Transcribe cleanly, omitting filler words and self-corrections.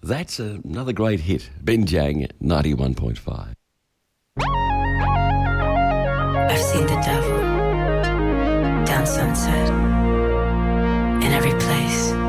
That's another great hit. Ben Jang, 91.5. I've seen the devil down Sunset in every place.